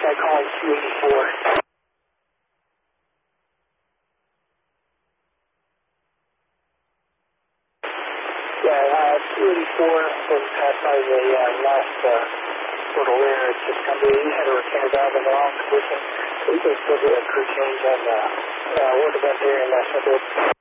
try calling 284. Yeah, 284 was passed by the last little layer. It's just come to you had a retainer valve in the wrong position. We can still do a crew change on the water vent area in that suburb.